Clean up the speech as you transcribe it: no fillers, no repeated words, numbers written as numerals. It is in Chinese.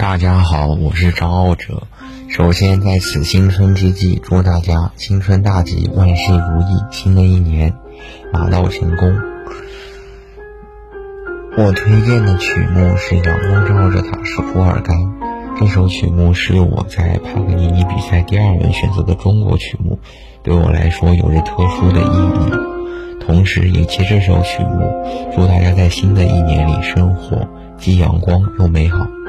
大家好，我是张傲者。首先在此新春之际，祝大家新春大吉，万事如意，新的一年马到成功。我推荐的曲目是《阳光照着塔什库尔干》，这首曲目是我在帕格尼尼比赛第2轮选择的中国曲目，对我来说有着特殊的意义。同时也借这首曲目，祝大家在新的一年里生活既阳光又美好。